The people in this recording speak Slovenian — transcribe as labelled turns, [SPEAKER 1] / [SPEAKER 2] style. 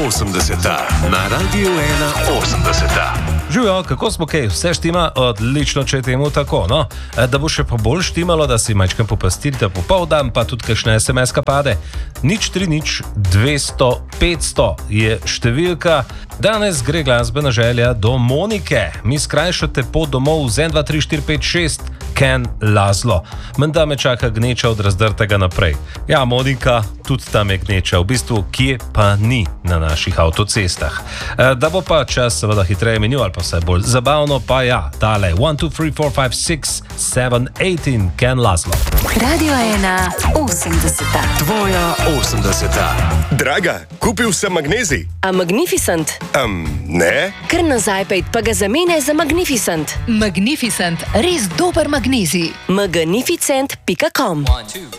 [SPEAKER 1] 80 na Radiu 180.
[SPEAKER 2] Živijo, kako smo kaj, vse štima odlično, če je temu tako, no? Da bo še pa bolj štimalo, da si majčkam popastirite popoldan, pa tudi kakšne SMS-ka pade. 030 200 500 je številka. Danes gre glasbena želja do Monike. Mi skrajšate pot domov z 1, 2, 3, 4, 5, 6 Ken Laszlo. Menda me čaka gneča od razdrtega naprej. Ja, Monika, tudi tam je gneča, v bistvu kje pa ni na naših avtocestah. Da bo pa čas seveda hitreje minil ali pa vse bolj zabavno, pa ja, tale 1, 2, 3, 4, 5, 6, 7, 18 Ken Laszlo.
[SPEAKER 3] Radio 1 80.
[SPEAKER 1] Tvoja 80.
[SPEAKER 4] Draga, kupil sem magnezij.
[SPEAKER 5] A Magnificent?
[SPEAKER 4] Ne.
[SPEAKER 5] Kar nazaj pejt, pa ga zamene za Magnificent.
[SPEAKER 6] Magnificent, res dober magnezij.
[SPEAKER 5] Magnificent.com